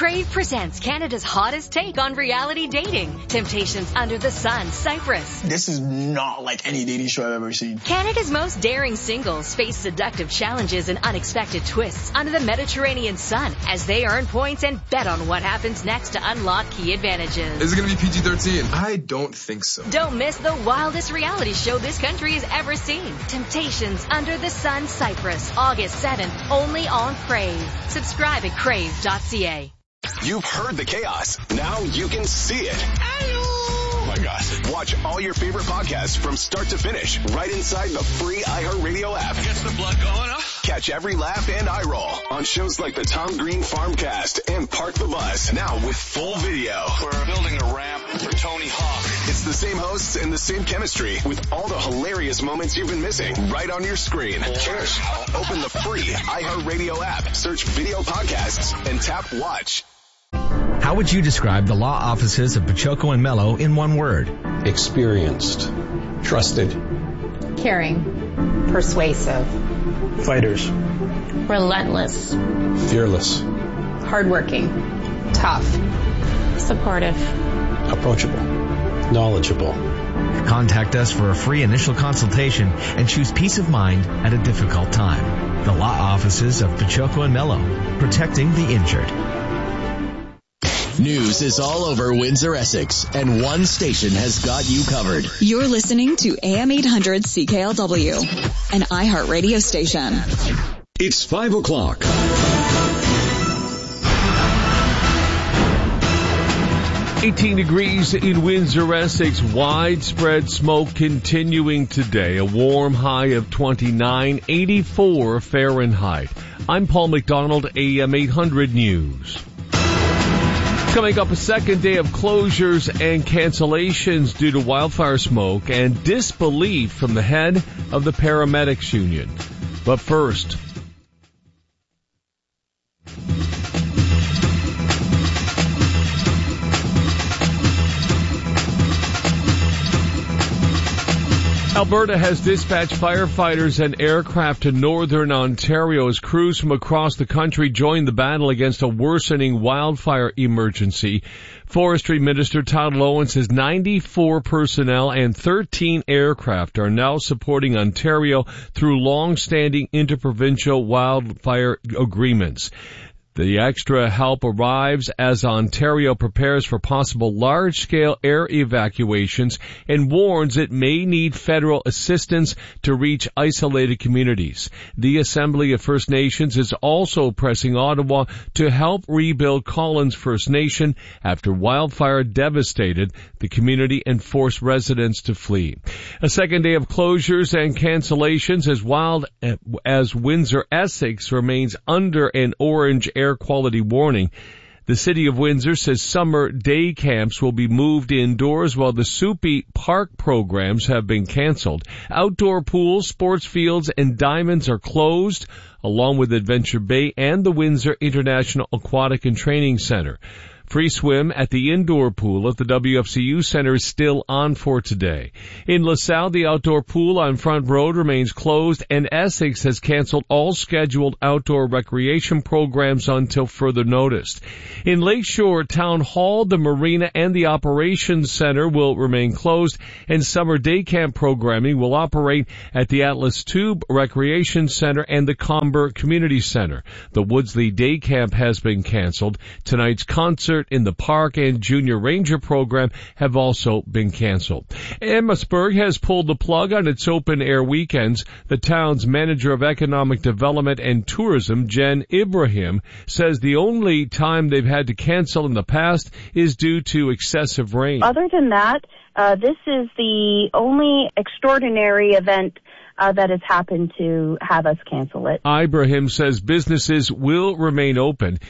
Crave presents Canada's hottest take on reality dating. Temptations Under the Sun, Cyprus. This is not like any dating show I've ever seen. Canada's most daring singles face seductive challenges and unexpected twists under the Mediterranean sun as they earn points and bet on what happens next to unlock key advantages. Is it going to be PG-13? I don't think so. Don't miss the wildest reality show this country has ever seen. Temptations Under the Sun, Cyprus, August 7th, only on Crave. Subscribe at crave.ca. You've heard the chaos. Now you can see it. Oh my gosh. Watch all your favorite podcasts from start to finish right inside the free iHeartRadio app. Gets the blood going, huh? Catch every laugh and eye roll on shows like the Tom Green Farmcast and Park the Bus. Now with full video. We're building a ramp for Tony Hawk. It's the same hosts and the same chemistry with all the hilarious moments you've been missing right on your screen. Cheers. Open the free iHeartRadio app, search video podcasts, and tap watch. How would you describe the law offices of Pachoco and Mello in one word? Experienced. Trusted. Caring. Persuasive. Fighters. Relentless. Fearless. Hardworking. Tough. Supportive. Approachable. Knowledgeable. Contact us for a free initial consultation and choose peace of mind at a difficult time. The law offices of Pachoco and Mello, protecting the injured. News is all over Windsor, Essex, and one station has got you covered. You're listening to AM 800 CKLW, an iHeart radio station. It's 5 o'clock. "18 degrees in Windsor, Essex. Widespread smoke continuing today. A warm high of 29, 84 Fahrenheit. I'm Paul McDonald, AM 800 News. Coming up, a second day of closures and cancellations due to wildfire smoke and disbelief from the head of the paramedics union. But first, Alberta has dispatched firefighters and aircraft to northern Ontario as crews from across the country join the battle against a worsening wildfire emergency. Forestry Minister Todd Loewen says 94 personnel and 13 aircraft are now supporting Ontario through long-standing interprovincial wildfire agreements. The extra help arrives as Ontario prepares for possible large-scale air evacuations and warns it may need federal assistance to reach isolated communities. The Assembly of First Nations is also pressing Ottawa to help rebuild Collins First Nation after wildfire devastated the community and forced residents to flee. A second day of closures and cancellations as Windsor, Essex remains under an orange air quality warning. The City of Windsor says summer day camps will be moved indoors while the Soupy Park programs have been canceled. Outdoor pools, sports fields, and diamonds are closed, along with Adventure Bay and the Windsor International Aquatic and Training Center. Free swim at the indoor pool at the WFCU Center is still on for today. In LaSalle, the outdoor pool on Front Road remains closed, and Essex has canceled all scheduled outdoor recreation programs until further notice. In Lakeshore Town Hall, the Marina and the Operations Center will remain closed, and summer day camp programming will operate at the Atlas Tube Recreation Center and the Comber Community Center. The Woodsley Day Camp has been canceled. Tonight's concert in the park and Junior Ranger program have also been canceled. Amherstburg has pulled the plug on its open-air weekends. The town's manager of economic development and tourism, Jen Ibrahim, says the only time they've had to cancel in the past is due to excessive rain. Other than that, this is the only extraordinary event that has happened to have us cancel it. Ibrahim says businesses will remain open.